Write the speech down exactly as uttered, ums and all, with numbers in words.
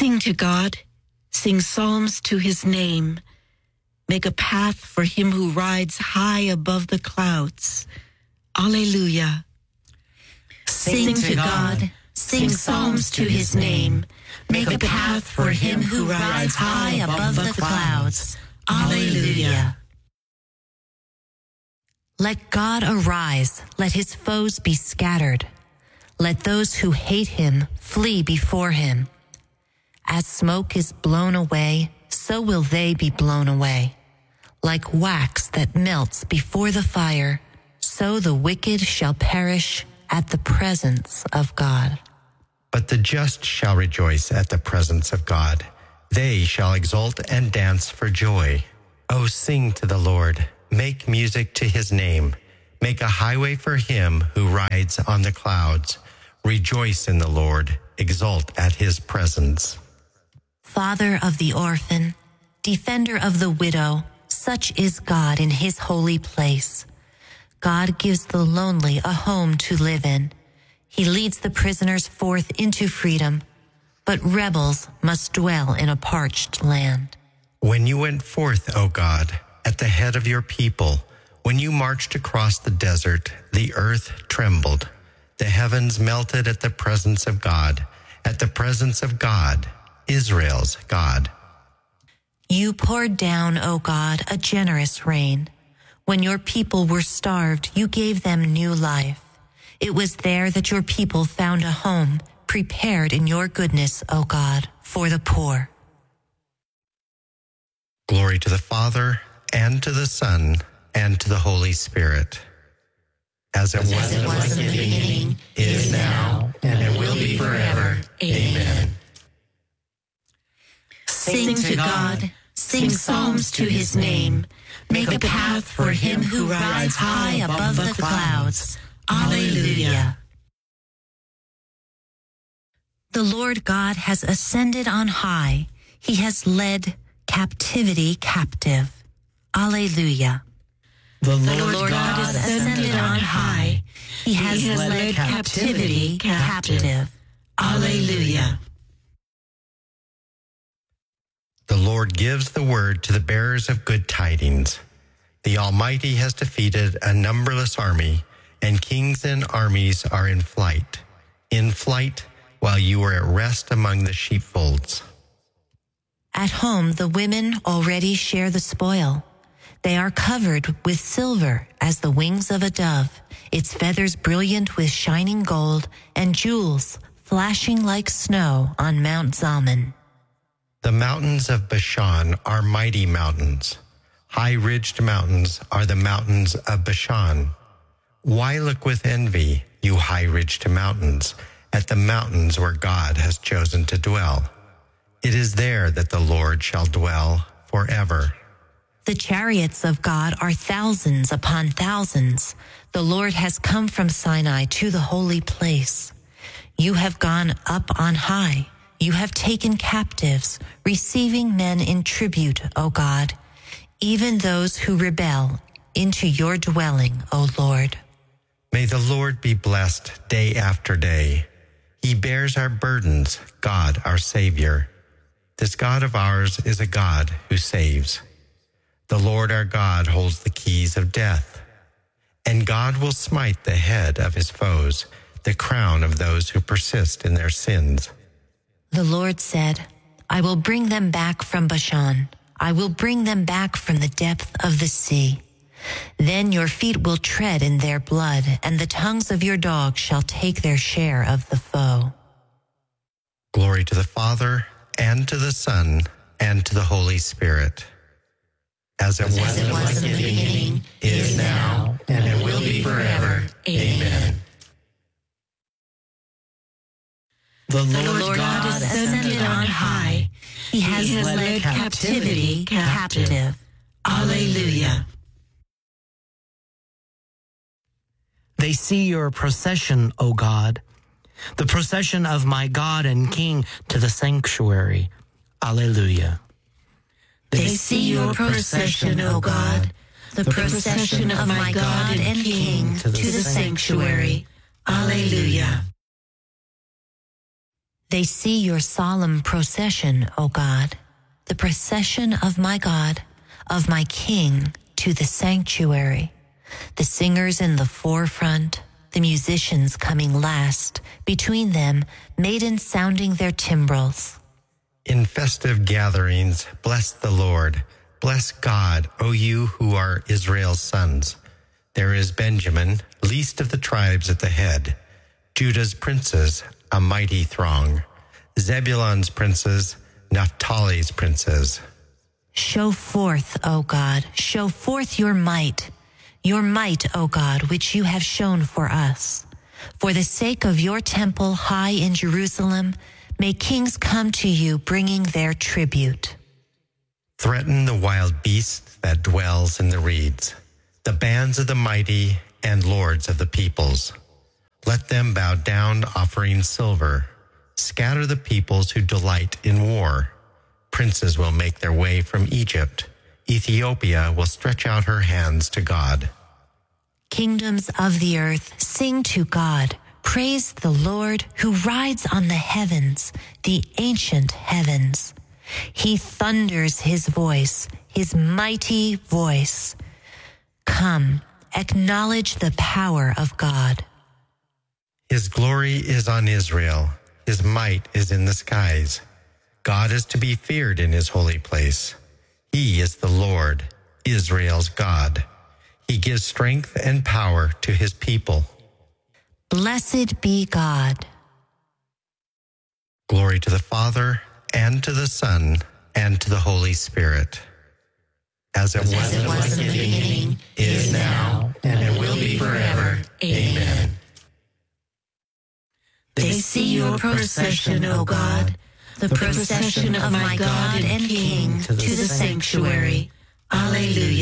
Sing to God, sing psalms to his name. Make a path for him who rides high above the clouds. Alleluia. Sing to God, sing psalms to his name. Make a path for him who rides high above the clouds. Alleluia. Let God arise, let his foes be scattered. Let those who hate him flee before him. As smoke is blown away, so will they be blown away. Like wax that melts before the fire, so the wicked shall perish at the presence of God. But the just shall rejoice at the presence of God. They shall exult and dance for joy. O sing to the Lord, make music to his name. Make a highway for him who rides on the clouds. Rejoice in the Lord, exult at his presence. Father of the orphan, defender of the widow, such is God in his holy place. God gives the lonely a home to live in. He leads the prisoners forth into freedom, but rebels must dwell in a parched land. When you went forth, O God, at the head of your people, when you marched across the desert, the earth trembled. The heavens melted at the presence of God, at the presence of God, Israel's God. You poured down, O God, a generous rain. When your people were starved, you gave them new life. It was there that your people found a home, prepared in your goodness, O God, for the poor. Glory to the Father, and to the Son, and to the Holy Spirit. As it was, As it was in the beginning, is now, and it will be forever. Amen. Sing to God, sing psalms to his name. Make a path for him who rides high above the clouds. Alleluia. The Lord God has ascended on high. He has led captivity captive. Alleluia. The Lord, Lord God is ascended on high. He has, he has led, led captivity captive. captive. Alleluia. The Lord gives the word to the bearers of good tidings. The Almighty has defeated a numberless army, and kings and armies are in flight, in flight while you are at rest among the sheepfolds. At home, the women already share the spoil. They are covered with silver as the wings of a dove, its feathers brilliant with shining gold, and jewels flashing like snow on Mount Zalmon. The mountains of Bashan are mighty mountains. High-ridged mountains are the mountains of Bashan. Why look with envy, you high-ridged mountains, at the mountains where God has chosen to dwell? It is there that the Lord shall dwell forever. The chariots of God are thousands upon thousands. The Lord has come from Sinai to the holy place. You have gone up on high. You have taken captives, receiving men in tribute, O God, even those who rebel, into your dwelling, O Lord. May the Lord be blessed day after day. He bears our burdens, God our Savior. This God of ours is a God who saves. The Lord our God holds the keys of death, and God will smite the head of his foes, the crown of those who persist in their sins. The Lord said, I will bring them back from Bashan. I will bring them back from the depth of the sea. Then your feet will tread in their blood, and the tongues of your dogs shall take their share of the foe. Glory to the Father, and to the Son, and to the Holy Spirit. As it, As was, it was in the beginning, is now, and it will be forever. Amen. The Lord, Lord God is ascended on high. He has, he has led, led captivity captive. captive. Alleluia. They see your procession, O God, the procession of my God and King to the sanctuary. Alleluia. They, they see your procession, O God, the procession of my God and King to the sanctuary. Alleluia. They see your solemn procession, O God, the procession of my God, of my King, to the sanctuary. The singers in the forefront, the musicians coming last, between them, maidens sounding their timbrels. In festive gatherings, bless the Lord. Bless God, O you who are Israel's sons. There is Benjamin, least of the tribes, at the head. Judah's princes, a mighty throng. Zebulun's princes, Naphtali's princes. Show forth, O God, show forth your might, your might, O God, which you have shown for us. For the sake of your temple high in Jerusalem, may kings come to you bringing their tribute. Threaten the wild beast that dwells in the reeds, the bands of the mighty and lords of the peoples. Let them bow down, offering silver. Scatter the peoples who delight in war. Princes will make their way from Egypt. Ethiopia will stretch out her hands to God. Kingdoms of the earth, sing to God. Praise the Lord who rides on the heavens, the ancient heavens. He thunders his voice, his mighty voice. Come, acknowledge the power of God. His glory is on Israel. His might is in the skies. God is to be feared in his holy place. He is the Lord, Israel's God. He gives strength and power to his people. Blessed be God. Glory to the Father, and to the Son, and to the Holy Spirit. As it was, As it was in the beginning, is now, and will be forever. Amen. They see your procession, O God, the procession of my God and King, to the sanctuary. Alleluia.